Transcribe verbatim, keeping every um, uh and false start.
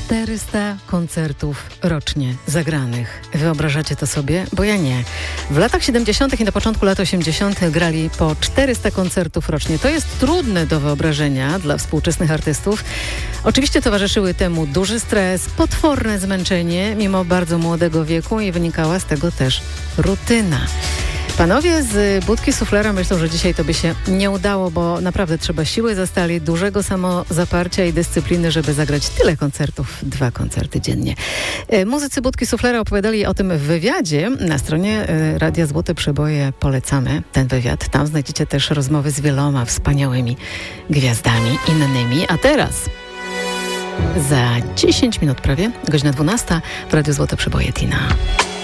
czterysta koncertów rocznie zagranych. Wyobrażacie to sobie? Bo ja nie. W latach siedemdziesiątych i na początku lat osiemdziesiątych grali po czterysta koncertów rocznie. To jest trudne do wyobrażenia dla współczesnych artystów. Oczywiście towarzyszyły temu duży stres, potworne zmęczenie mimo bardzo młodego wieku i wynikała z tego też rutyna. Panowie z Budki Suflera myślą, że dzisiaj to by się nie udało, bo naprawdę trzeba siły za stali, dużego samozaparcia i dyscypliny, żeby zagrać tyle koncertów, dwa koncerty dziennie. Muzycy Budki Suflera opowiadali o tym w wywiadzie. Na stronie Radia Złote Przeboje polecamy ten wywiad. Tam znajdziecie też rozmowy z wieloma wspaniałymi gwiazdami innymi. A teraz za dziesięć minut prawie, godzina dwunasta w Radiu Złote Przeboje Tina.